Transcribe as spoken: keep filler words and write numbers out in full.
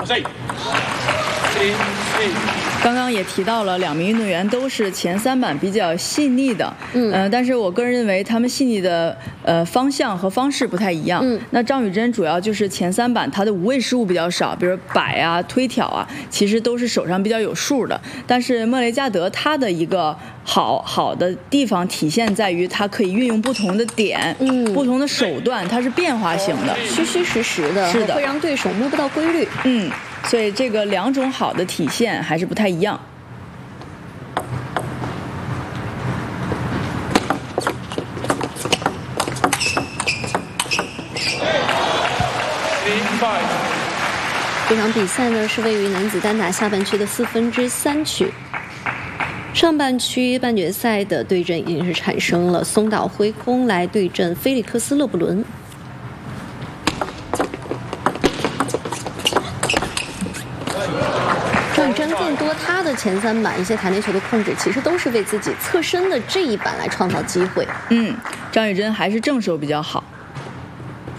刚刚也提到了，两名运动员都是前三板比较细腻的，嗯，呃，但是我个人认为他们细腻的呃方向和方式不太一样。嗯，那张雨珍主要就是前三板她的无谓失误比较少，比如摆啊、推挑啊，其实都是手上比较有数的。但是莫雷加德他的一个好好的地方体现在于他可以运用不同的点、嗯、不同的手段，它是变化型的， 虚虚实实的， 是的， 会让对手摸不到规律。 嗯。所以这个两种好的体现还是不太一样。 这场比赛呢是位于男子单打下半区的四分之三区。上半区半决赛的对阵已经是产生了，松岛辉空来对阵菲利克斯勒布伦。张雨珍更多他的前三板一些弹力球的控制，其实都是为自己侧身的这一板来创造机会。 嗯，张雨珍还是正手比较好。